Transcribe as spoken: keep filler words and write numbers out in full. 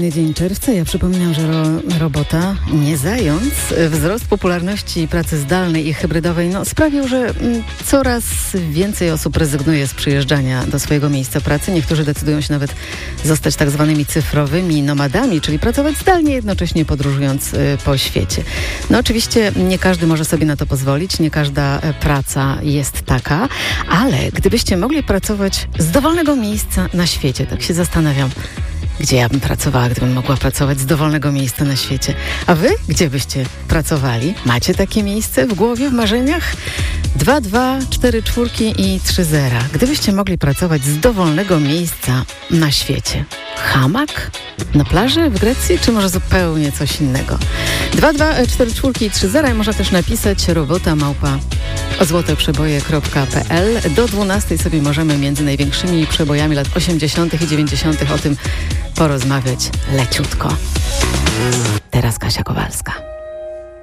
kolejny dzień czerwca. Ja przypominam, że ro, robota, nie zając. Wzrost popularności pracy zdalnej i hybrydowej no, sprawił, że m, coraz więcej osób rezygnuje z przyjeżdżania do swojego miejsca pracy. Niektórzy decydują się nawet zostać tak zwanymi cyfrowymi nomadami, czyli pracować zdalnie, jednocześnie podróżując y, po świecie. No oczywiście nie każdy może sobie na to pozwolić, nie każda e, praca jest taka, ale gdybyście mogli pracować z dowolnego miejsca na świecie, tak się zastanawiam, gdzie ja bym pracowała, gdybym mogła pracować z dowolnego miejsca na świecie. A wy? Gdzie byście pracowali? Macie takie miejsce w głowie, w marzeniach? Dwa, dwa, cztery czwórki i trzy zera. Gdybyście mogli pracować z dowolnego miejsca na świecie. Hamak? Na plaży w Grecji? Czy może zupełnie coś innego? Dwa, dwa, cztery czwórki i trzy zera i można też napisać robota małpa złoteprzeboje kropka pe el. Do dwunastej sobie możemy między największymi przebojami lat osiemdziesiątych i dziewięćdziesiątych o tym porozmawiać leciutko. Teraz Kasia Kowalska.